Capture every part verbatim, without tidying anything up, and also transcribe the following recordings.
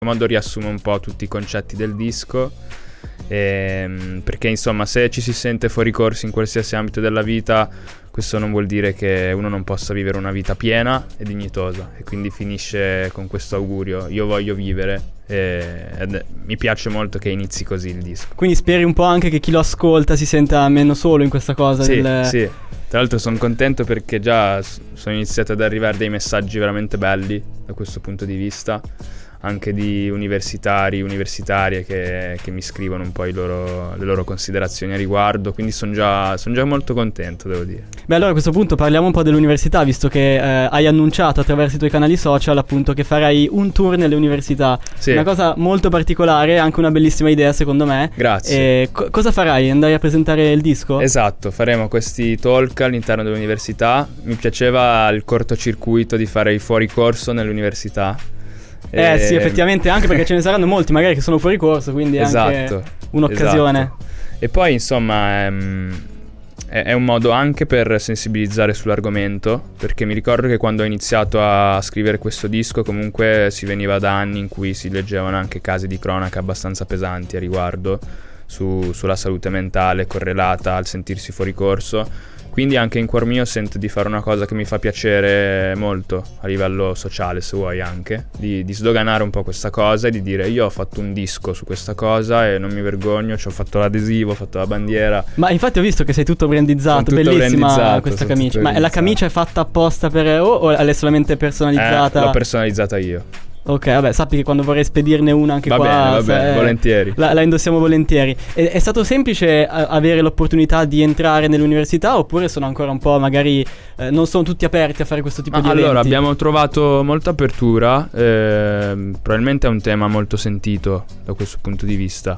modo riassume un po' tutti i concetti del disco, ehm, perché insomma se ci si sente fuori corso in qualsiasi ambito della vita, questo non vuol dire che uno non possa vivere una vita piena e dignitosa, e quindi finisce con questo augurio: io voglio vivere, e, ed, mi piace molto che inizi così il disco. Quindi speri un po' anche che chi lo ascolta si senta meno solo in questa cosa. Sì, del... sì. Tra l'altro sono contento perché già sono iniziati ad arrivare dei messaggi veramente belli da questo punto di vista, anche di universitari, universitarie che, che mi scrivono un po' i loro, le loro considerazioni a riguardo, quindi sono già, son già molto contento, devo dire. Beh, allora a questo punto parliamo un po' dell'università, visto che eh, hai annunciato attraverso i tuoi canali social appunto che farai un tour nelle università. Sì. Una cosa molto particolare, anche una bellissima idea secondo me. Grazie. E co- cosa farai? Andrai a presentare il disco? Esatto, faremo questi talk all'interno dell'università. Mi piaceva il cortocircuito di fare i fuoricorso nell'università. Eh e... sì, effettivamente, anche perché ce ne saranno molti magari che sono fuori corso, quindi è esatto, anche un'occasione. Esatto. E poi insomma è, è un modo anche per sensibilizzare sull'argomento, perché mi ricordo che quando ho iniziato a scrivere questo disco comunque si veniva da anni in cui si leggevano anche casi di cronaca abbastanza pesanti a riguardo su, sulla salute mentale correlata al sentirsi fuori corso. Quindi anche in cuor mio sento di fare una cosa che mi fa piacere molto a livello sociale, se vuoi, anche di, di sdoganare un po' questa cosa e di dire: io ho fatto un disco su questa cosa e non mi vergogno, ci ho fatto l'adesivo, ho fatto la bandiera. Ma infatti ho visto che sei tutto brandizzato, tutto bellissima brandizzato, questa camicia. Ma la camicia è fatta apposta per o, o è solamente personalizzata? Eh, l'ho personalizzata io. Ok, vabbè, sappi che quando vorrei spedirne una anche va qua bene, va bene, eh, volentieri. La, la indossiamo volentieri. È, è stato semplice a, avere l'opportunità di entrare nell'università, oppure sono ancora un po' magari eh, non sono tutti aperti a fare questo tipo Ma di allora, eventi? Allora abbiamo trovato molta apertura, eh, probabilmente è un tema molto sentito da questo punto di vista,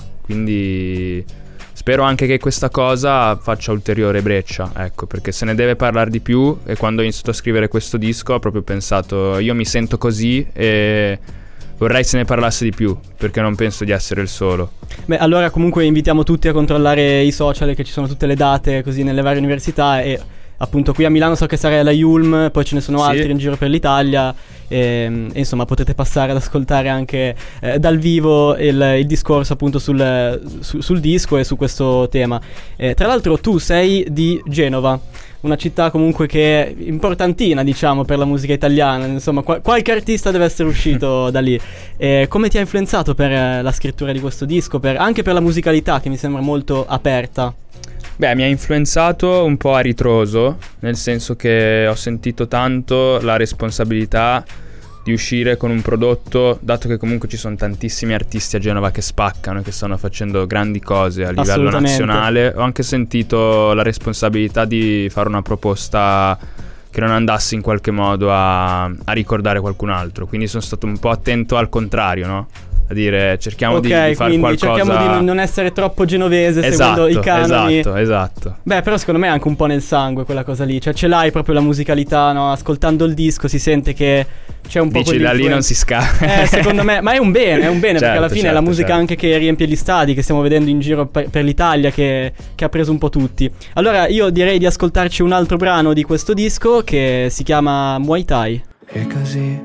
quindi spero anche che questa cosa faccia ulteriore breccia, ecco, perché se ne deve parlare di più. E quando ho iniziato a scrivere questo disco ho proprio pensato: io mi sento così e vorrei se ne parlasse di più, perché non penso di essere il solo. Beh, allora comunque invitiamo tutti a controllare i social, che ci sono tutte le date così nelle varie università, e appunto qui a Milano so che sarà la Yulm, poi ce ne sono sì. altri in giro per l'Italia, e, e insomma potete passare ad ascoltare anche eh, dal vivo il, il discorso appunto sul, su, sul disco e su questo tema. Eh, tra l'altro tu sei di Genova, una città comunque che è importantina, diciamo, per la musica italiana, insomma qual- qualche artista deve essere uscito da lì. Eh, come ti ha influenzato per eh, la scrittura di questo disco, per, anche per la musicalità che mi sembra molto aperta? Beh, mi ha influenzato un po' a ritroso, nel senso che ho sentito tanto la responsabilità di uscire con un prodotto, dato che comunque ci sono tantissimi artisti a Genova che spaccano e che stanno facendo grandi cose a livello nazionale. Ho anche sentito la responsabilità di fare una proposta che non andasse in qualche modo a, a ricordare qualcun altro, quindi sono stato un po' attento al contrario, no? A dire cerchiamo okay, di, di fare qualcosa. Cerchiamo di non essere troppo genovese, esatto, seguendo i canoni. Esatto, esatto. Beh, però secondo me è anche un po' nel sangue quella cosa lì. Cioè ce l'hai proprio la musicalità, no? Ascoltando il disco si sente che c'è un po' dici da lì non si scappa. Eh, secondo me, ma è un bene, è un bene, certo, perché alla fine certo, è la musica certo. anche che riempie gli stadi, che stiamo vedendo in giro per, per l'Italia, che, che ha preso un po' tutti. Allora io direi di ascoltarci un altro brano di questo disco che si chiama Muay Thai. E così,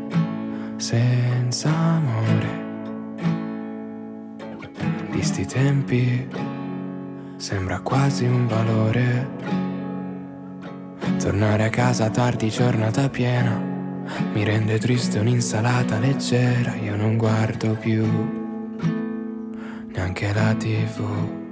senza amore, di sti tempi sembra quasi un valore. Tornare a casa tardi, giornata piena, mi rende triste un'insalata leggera. Io non guardo più neanche la tivù.